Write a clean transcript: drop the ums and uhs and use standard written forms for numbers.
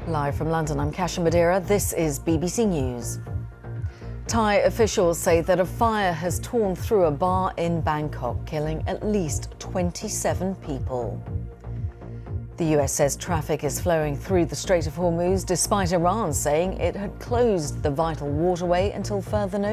Live from London, I'm Kasia Madeira. This is BBC News. Thai officials say that a fire has torn through a bar in Bangkok, killing at least 27 people. The US says traffic is flowing through the Strait of Hormuz, despite Iran saying it had closed the vital waterway until further notice.